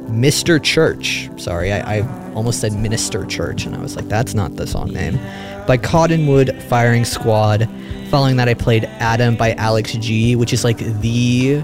Mr. Church. Sorry, I almost said Minister Church, and I was like, that's not the song name. By Cottonwood Firing Squad. Following that, I played Adam by Alex G, which is like the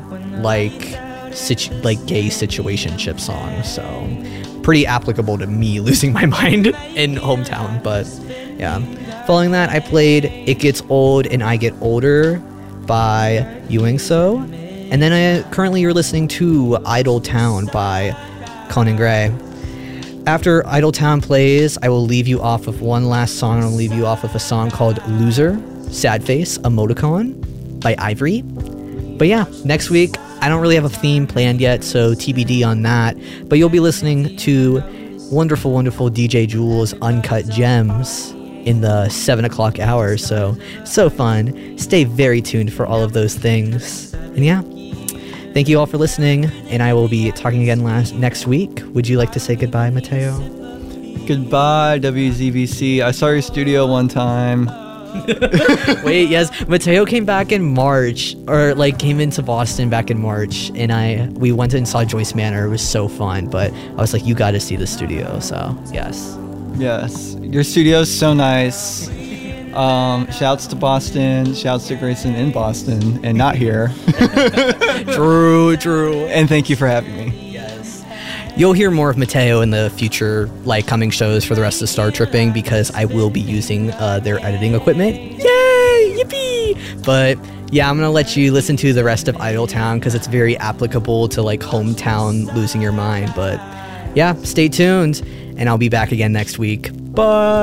gay situationship song. So pretty applicable to me losing my mind in Hometown. But yeah. Following that, I played It Gets Old and I Get Older by Yuingso. And then currently you're listening to Idle Town by Conan Gray. After Idle Town plays, I will leave you off of one last song. I'll leave you off of a song called Loser, Sad Face, Emoticon by Ivory. But yeah, next week, I don't really have a theme planned yet, so TBD on that. But you'll be listening to wonderful, wonderful DJ Jules' Uncut Gems in the 7 o'clock hour. So fun. Stay very tuned for all of those things. And yeah, thank you all for listening, and I will be talking again next week. Would you like to say goodbye, Mateo? Goodbye, WZBC. I saw your studio one time. Wait, yes, Mateo came back in March, or like came into Boston back in March, and we went and saw Joyce Manor. It was so fun, but I was like, you got to see the studio. So yes, your studio's so nice. Shouts to Boston, shouts to Grayson in Boston and not here. True. And thank you for having me. Yes. You'll hear more of Mateo in the future, like coming shows for the rest of Star Tripping, because I will be using their editing equipment. Yay! Yippee! But yeah, I'm going to let you listen to the rest of Idle Town because it's very applicable to like Hometown losing your mind. But yeah, stay tuned and I'll be back again next week. Bye!